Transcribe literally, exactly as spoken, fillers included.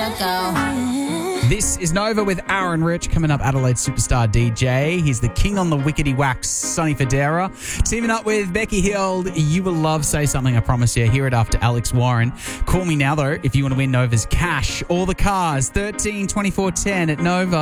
This is Nova with Aaron Rich coming up, Adelaide superstar D J. He's the king on the wickety wax, Sonny Fodera. Teaming up with Becky Hill, You Will Love Say Something, I promise you. Hear it after Alex Warren. Call me now, though, if you want to win Nova's cash or the cars. thirteen twenty-four ten at Nova.